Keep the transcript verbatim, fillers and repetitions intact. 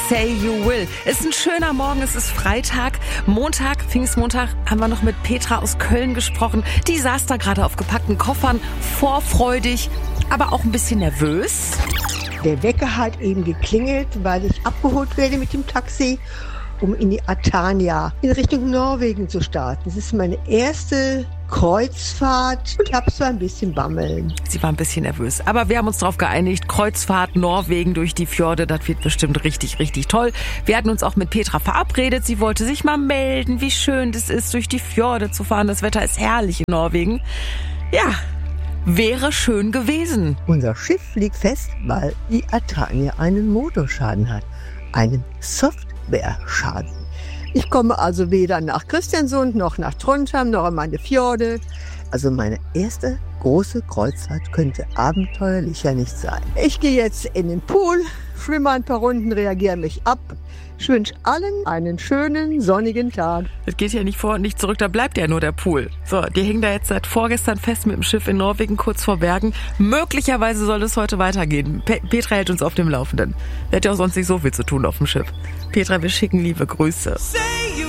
Say You Will. Es ist ein schöner Morgen, es ist Freitag. Montag, Pfingstmontag, haben wir noch mit Petra aus Köln gesprochen. Die saß da gerade auf gepackten Koffern, vorfreudig, aber auch ein bisschen nervös. Der Wecker hat eben geklingelt, weil ich abgeholt werde mit dem Taxi, um in die Atania in Richtung Norwegen zu starten. Das ist meine erste Kreuzfahrt. Ich habe so ein bisschen Bammeln. Sie war ein bisschen nervös, aber wir haben uns darauf geeinigt, Kreuzfahrt Norwegen durch die Fjorde, das wird bestimmt richtig, richtig toll. Wir hatten uns auch mit Petra verabredet, sie wollte sich mal melden, wie schön das ist, durch die Fjorde zu fahren. Das Wetter ist herrlich in Norwegen. Ja, wäre schön gewesen. Unser Schiff liegt fest, weil die Atania einen Motorschaden hat. Einen Software-Schaden. Ich komme also weder nach Kristiansund noch nach Trondheim noch an meine Fjorde. Also meine erste große Kreuzfahrt könnte abenteuerlicher nicht sein. Ich gehe jetzt in den Pool, schwimme ein paar Runden, reagiere mich ab. Ich wünsche allen einen schönen, sonnigen Tag. Das geht ja nicht vor und nicht zurück, da bleibt ja nur der Pool. So, die hängen da jetzt seit vorgestern fest mit dem Schiff in Norwegen, kurz vor Bergen. Möglicherweise soll es heute weitergehen. Pe- Petra hält uns auf dem Laufenden. Er hat ja auch sonst nicht so viel zu tun auf dem Schiff. Petra, wir schicken liebe Grüße.